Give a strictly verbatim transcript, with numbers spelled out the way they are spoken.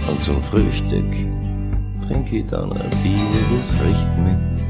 Und zum Frühstück trink ich dann ein Bier, das riecht mit